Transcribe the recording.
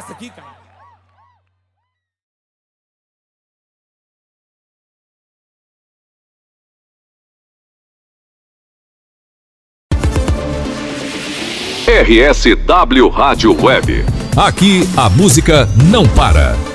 bagaça aqui, cara. RSW Rádio Web. Aqui a música não para.